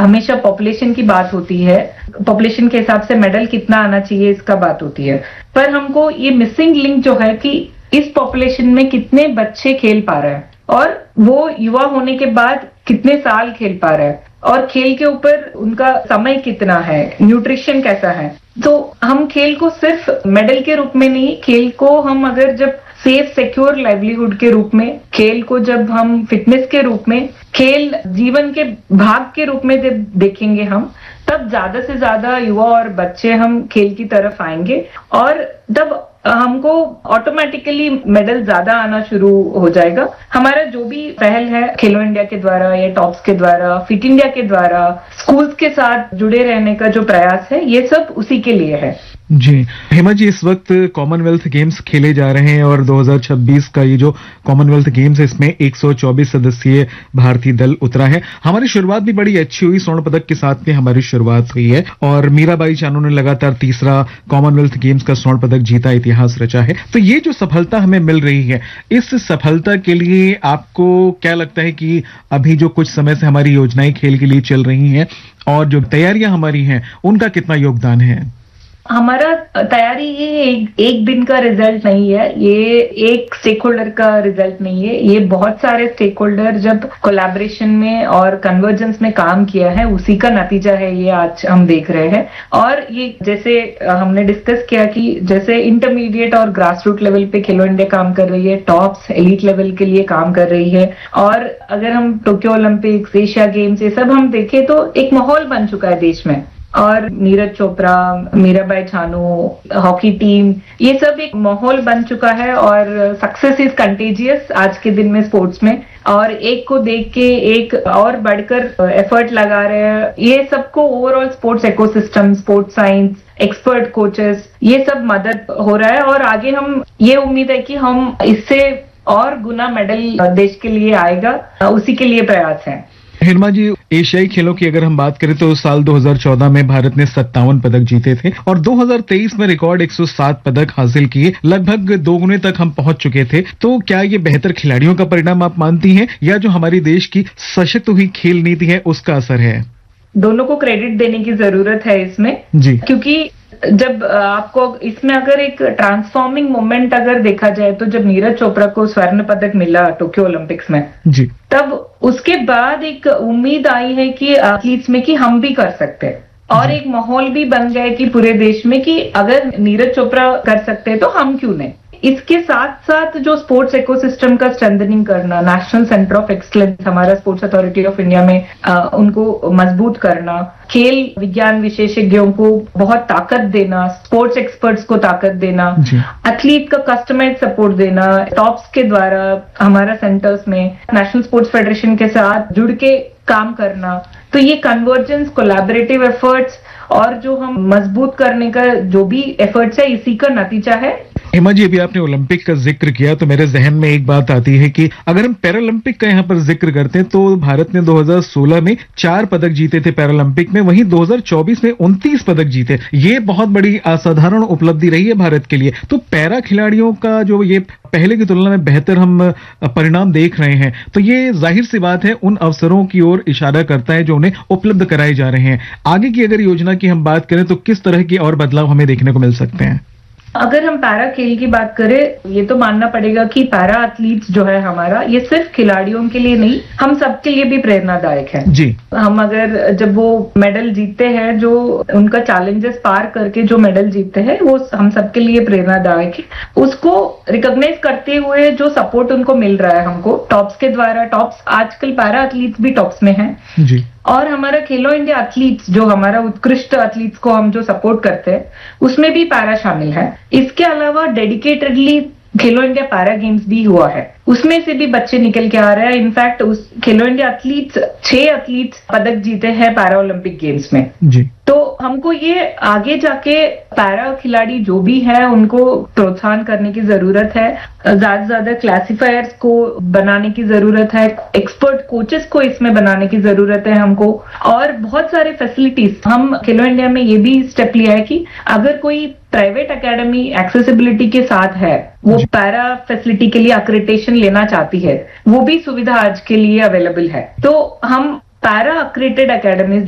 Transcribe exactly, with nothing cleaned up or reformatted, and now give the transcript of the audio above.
हमेशा पॉपुलेशन की बात होती है, पॉपुलेशन के हिसाब से मेडल कितना आना चाहिए इसका बात होती है, पर हमको ये मिसिंग लिंक जो है कि इस पॉपुलेशन में कितने बच्चे खेल पा रहे हैं और वो युवा होने के बाद कितने साल खेल पा रहे हैं और खेल के ऊपर उनका समय कितना है, न्यूट्रिशन कैसा है। तो हम खेल को सिर्फ मेडल के रूप में नहीं, खेल को हम अगर जब सेफ सिक्योर लाइवलीहुड के रूप में, खेल को जब हम फिटनेस के रूप में, खेल जीवन के भाग के रूप में जब देखेंगे हम, तब ज्यादा से ज्यादा युवा और बच्चे हम खेल की तरफ आएंगे और तब हमको ऑटोमेटिकली मेडल ज्यादा आना शुरू हो जाएगा। हमारा जो भी पहल है खेलो इंडिया के द्वारा या टॉप्स के द्वारा, फिट इंडिया के द्वारा, स्कूल्स के साथ जुड़े रहने का जो प्रयास है, ये सब उसी के लिए है। जी हेमा जी, इस वक्त कॉमनवेल्थ गेम्स खेले जा रहे हैं और दो हज़ार छब्बीस का ये जो कॉमनवेल्थ गेम्स है इसमें एक सौ चौबीस सदस्यीय भारतीय दल उतरा है। हमारी शुरुआत भी बड़ी अच्छी हुई, स्वर्ण पदक के साथ में हमारी शुरुआत हुई है और मीराबाई चानू ने लगातार तीसरा कॉमनवेल्थ गेम्स का स्वर्ण पदक जीता, इतिहास रचा है। तो ये जो सफलता हमें मिल रही है, इस सफलता के लिए आपको क्या लगता है कि अभी जो कुछ समय से हमारी योजनाएं खेल के लिए चल रही हैं और जो तैयारियां हमारी हैं उनका कितना योगदान है? हमारा तैयारी ये एक, एक दिन का रिजल्ट नहीं है, ये एक स्टेक होल्डर का रिजल्ट नहीं है, ये बहुत सारे स्टेक होल्डर जब कोलैबोरेशन में और कन्वर्जेंस में काम किया है उसी का नतीजा है ये आज हम देख रहे हैं। और ये जैसे हमने डिस्कस किया कि जैसे इंटरमीडिएट और ग्रास रूट लेवल पे खेलो इंडिया काम कर रही है, टॉप्स एलीट लेवल के लिए काम कर रही है और अगर हम टोक्यो ओलंपिक्स, एशिया गेम्स, ये सब हम देखें तो एक माहौल बन चुका है देश में। और नीरज चोपड़ा, मीराबाई चानू, हॉकी टीम, ये सब एक माहौल बन चुका है और सक्सेस इज कंटेजियस आज के दिन में स्पोर्ट्स में। और एक को देख के एक और बढ़कर एफर्ट लगा रहे हैं। ये सबको overall sports ecosystem, sports science, expert coaches, ये सब मदद हो रहा है और आगे हम ये उम्मीद है कि हम इससे और गुना मेडल देश के लिए आएगा, उसी के लिए प्रयास है। हेमा जी, एशियाई खेलों की अगर हम बात करें तो साल दो हज़ार चौदह में भारत ने सत्तावन पदक जीते थे और दो हज़ार तेईस में रिकॉर्ड एक सौ सात पदक हासिल किए, लगभग दोगुने तक हम पहुंच चुके थे। तो क्या ये बेहतर खिलाड़ियों का परिणाम आप मानती हैं या जो हमारी देश की सशक्त हुई खेल नीति है उसका असर है? दोनों को क्रेडिट देने की जरूरत है इसमें जी, क्योंकि जब आपको इसमें अगर एक ट्रांसफॉर्मिंग मोमेंट अगर देखा जाए तो जब नीरज चोपड़ा को स्वर्ण पदक मिला टोक्यो ओलंपिक्स में जी, तब उसके बाद एक उम्मीद आई है कि एथलीट्स में कि हम भी कर सकते हैं और एक माहौल भी बन गया कि पूरे देश में कि अगर नीरज चोपड़ा कर सकते हैं तो हम क्यों नहीं। इसके साथ साथ जो स्पोर्ट्स इकोसिस्टम का स्ट्रेंथनिंग करना, नेशनल सेंटर ऑफ एक्सलेंस हमारा स्पोर्ट्स अथॉरिटी ऑफ इंडिया में आ, उनको मजबूत करना, खेल विज्ञान विशेषज्ञों को बहुत ताकत देना, स्पोर्ट्स एक्सपर्ट्स को ताकत देना, एथलीट का कस्टमाइज सपोर्ट देना, टॉप्स के द्वारा हमारा सेंटर्स में नेशनल स्पोर्ट्स फेडरेशन के साथ जुड़ के काम करना। तो ये कन्वर्जेंस, कोलैबोरेटिव एफर्ट्स और जो हम मजबूत करने का जो भी एफर्ट्स है, इसी का नतीजा है। हेमा जी, अभी आपने ओलंपिक का जिक्र किया तो मेरे जहन में एक बात आती है कि अगर हम पैरालंपिक का यहाँ पर जिक्र करते हैं तो भारत ने दो हज़ार सोलह में चार पदक जीते थे पैरालंपिक में, वहीं दो हज़ार चौबीस में उनतीस पदक जीते। ये बहुत बड़ी असाधारण उपलब्धि रही है भारत के लिए। तो पैरा खिलाड़ियों का जो ये पहले की तुलना में बेहतर हम परिणाम देख रहे हैं, तो ये जाहिर सी बात है उन अवसरों की ओर इशारा करता है जो उन्हें उपलब्ध कराए जा रहे हैं। आगे की अगर योजना की हम बात करें तो किस तरह की और बदलाव हमें देखने को मिल सकते हैं? अगर हम पैरा खेल की बात करें, ये तो मानना पड़ेगा कि पैरा एथलीट्स जो है हमारा, ये सिर्फ खिलाड़ियों के लिए नहीं, हम सबके लिए भी प्रेरणादायक है जी। हम अगर जब वो मेडल जीतते हैं, जो उनका चैलेंजेस पार करके जो मेडल जीतते हैं, वो हम सबके लिए प्रेरणादायक है। उसको रिकॉग्नाइज करते हुए जो सपोर्ट उनको मिल रहा है हमको टॉप्स के द्वारा, टॉप्स आजकल पैरा एथलीट्स भी टॉप्स में है जी, और हमारा खेलो इंडिया एथलीट्स, जो हमारा उत्कृष्ट एथलीट्स को हम जो सपोर्ट करते हैं, उसमें भी पैरा शामिल है। इसके अलावा डेडिकेटेडली खेलो इंडिया पैरा गेम्स भी हुआ है, उसमें से भी बच्चे निकल के आ रहे हैं। इनफैक्ट उस खेलो इंडिया एथलीट्स, छह एथलीट्स पदक जीते हैं पैरा ओलंपिक गेम्स में जी। तो हमको ये आगे जाके पैरा खिलाड़ी जो भी है उनको प्रोत्साहन करने की जरूरत है, ज्यादा से ज्यादा क्लासिफायर्स को बनाने की जरूरत है, एक्सपर्ट कोचेस को इसमें बनाने की जरूरत है हमको, और बहुत सारे फैसिलिटीज। हम खेलो इंडिया में ये भी स्टेप लिया है कि अगर कोई प्राइवेट एकेडमी एक्सेसिबिलिटी के साथ है, वो पैरा फैसिलिटी के लिए अक्रेडिटेशन लेना चाहती है, वो भी सुविधा आज के लिए अवेलेबल है। तो हम पैरा अक्रेडिटेड एकेडमीज